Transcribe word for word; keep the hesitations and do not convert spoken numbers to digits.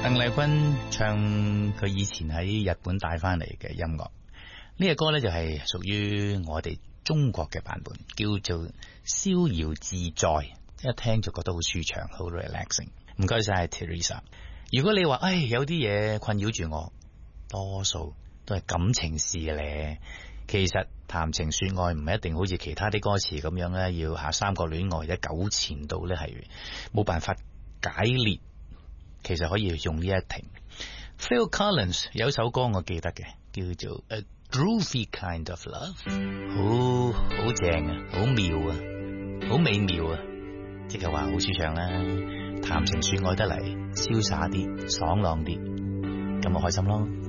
鄧麗君唱佢以前喺日本帶翻嚟嘅音樂，呢個歌呢就係屬於我哋中國嘅版本，叫做逍遙自在，一聽就覺得好舒暢，好 relaxing。唔該晒 Teresa。如果你話唉有啲嘢困擾住我，多數都係感情事咧。其實談情說愛唔係一定好似其他啲歌詞咁樣咧，要下三角戀愛或者糾纏到咧係冇辦法解裂。其實可以用呢一停。Phil Collins 有首歌我記得嘅，叫做 A Groovy Kind of Love， 好好正啊，好妙啊，好美妙啊，即係話好舒暢啦。談情說愛得嚟，瀟灑啲，爽朗啲，咁我開心咯。